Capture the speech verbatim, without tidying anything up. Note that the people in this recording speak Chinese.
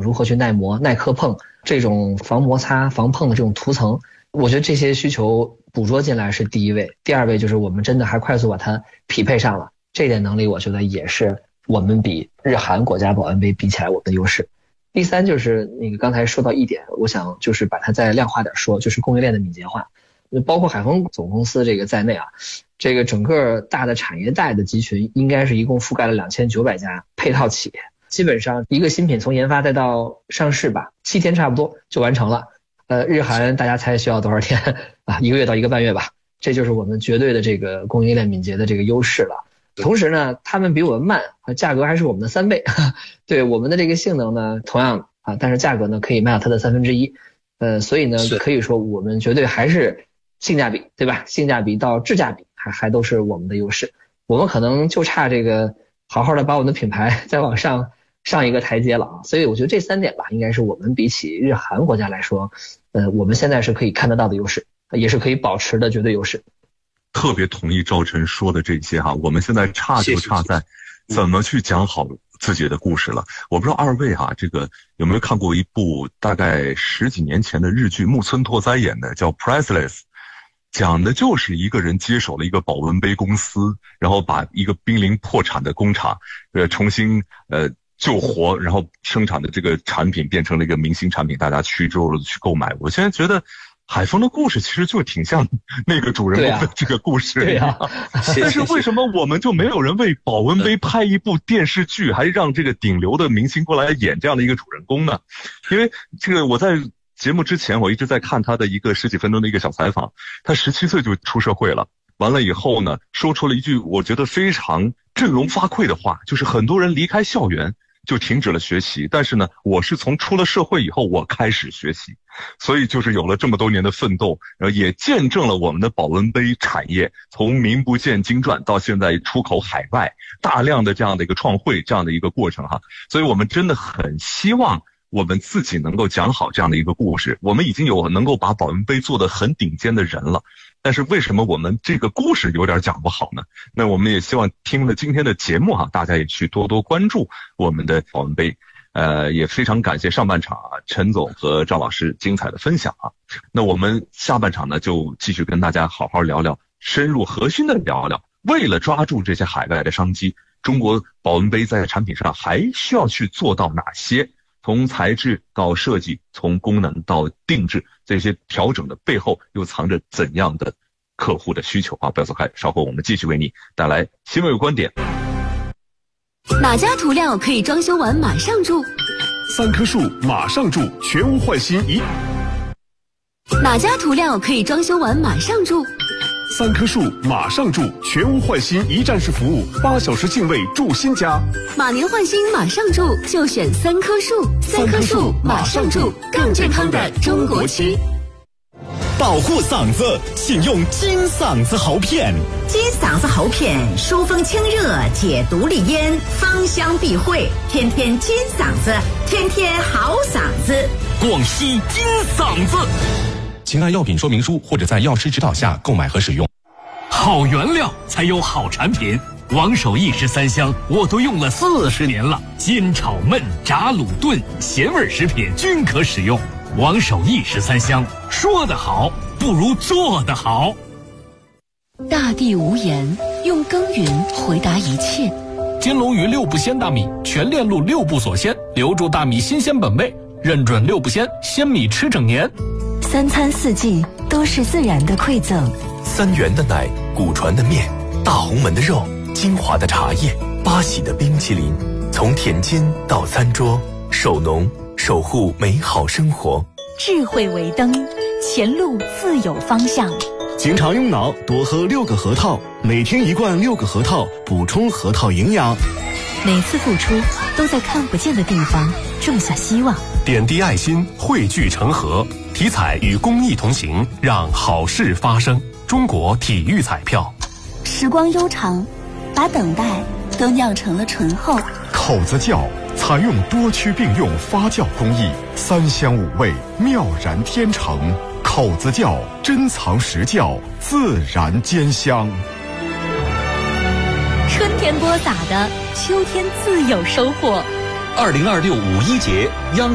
如何去耐磨、耐磕碰，这种防摩擦、防碰的这种涂层，我觉得这些需求捕捉进来是第一位。第二位就是我们真的还快速把它匹配上了，这点能力我觉得也是我们比日韩国家保温杯比起来我们的优势。第三就是那个刚才说到一点，我想就是把它再量化点说，就是供应链的敏捷化。包括海丰总公司这个在内啊，这个整个大的产业带的集群应该是一共覆盖了两千九百家配套企业，基本上一个新品从研发再到上市吧，七天差不多就完成了。呃，日韩大家猜需要多少天啊？一个月到一个半月吧，这就是我们绝对的这个供应链敏捷的这个优势了。同时呢，他们比我们慢，价格还是我们的三倍。对，我们的这个性能呢，同样啊，但是价格呢可以卖到它的三分之一。呃，所以呢，可以说我们绝对还是性价比，对吧？性价比到质价比还还都是我们的优势。我们可能就差这个好好的把我们的品牌再往上上一个台阶了啊。所以我觉得这三点吧，应该是我们比起日韩国家来说，呃，我们现在是可以看得到的优势，也是可以保持的绝对优势。 特别同意赵晨说的这些哈，我们现在差就差在怎么去讲好自己的故事了。我不知道二位哈，这个有没有看过一部大概十几年前的日剧，木村拓哉演的，叫 Priceless， 讲的就是一个人接手了一个保温杯公司，然后把一个濒临破产的工厂呃重新呃救活，然后生产的这个产品变成了一个明星产品，大家去之后去购买。我现在觉得海丰的故事其实就挺像那个主人公的这个故事， 对啊， 对啊但是为什么我们就没有人为保温杯拍一部电视剧，还让这个顶流的明星过来演这样的一个主人公呢？因为这个我在节目之前我一直在看他的一个十几分钟的一个小采访，他十七岁就出社会了，完了以后呢，说出了一句我觉得非常振聋发聩的话，就是很多人离开校园就停止了学习，但是呢，我是从出了社会以后我开始学习，所以就是有了这么多年的奋斗，然后也见证了我们的保温杯产业从名不见经传到现在出口海外，大量的这样的一个创汇这样的一个过程哈，所以我们真的很希望我们自己能够讲好这样的一个故事。我们已经有能够把保温杯做得很顶尖的人了，但是为什么我们这个故事有点讲不好呢？那我们也希望听了今天的节目哈，大家也去多多关注我们的保温杯。呃，也非常感谢上半场啊陈总和赵老师精彩的分享啊。那我们下半场呢，就继续跟大家好好聊聊，深入核心的聊聊，为了抓住这些海外的商机，中国保温杯在产品上还需要去做到哪些？从材质到设计，从功能到定制，这些调整的背后又藏着怎样的客户的需求啊？不要走开，稍后我们继续为你带来新闻有观点。 哪家涂料可以装修完马上住？ 三棵树马上住，全屋换新一。 哪家涂料可以装修完马上住？ 三棵树马上住，全屋换新一站式服务，八小时净位住新家。 马年换新马上住，就选三棵树。三棵树马上住，更健康的中国区。 保护嗓子，请用金嗓子喉片。 金嗓子喉片疏风清热，解毒利咽，芳香避秽，天天金嗓子，天天好嗓子。 广西金嗓子。 请按药品说明书或者在药师指导下购买和使用。 好原料才有好产品，王守义十三香我都用了四十年了，煎炒焖炸卤炖咸味食品均可使用。王守义十三香，说得好不如做得好。 大地无言，用耕耘回答一切。 金龙鱼六步鲜大米，全链路六步锁鲜，留住大米新鲜本味，认准六步鲜，鲜米吃整年。 三餐四季都是自然的馈赠， 三元的奶，古传的面，大红门的肉，金华的茶叶，八喜的冰淇淋，从田间到餐桌，守农守护美好生活。 智慧为灯，前路自有方向。 经常用脑，多喝六个核桃，每天一罐六个核桃，补充核桃营养。 每次付出都在看不见的地方种下希望， 点滴爱心，汇聚成河。体彩与公益同行，让好事发生。中国体育彩票。 时光悠长，把等待都酿成了醇厚。 口子窖采用多区并用发酵工艺，三香五味，妙然天成。口子窖珍藏实窖，自然兼香。 春天播撒的，秋天自有收获。 二零二六五一节央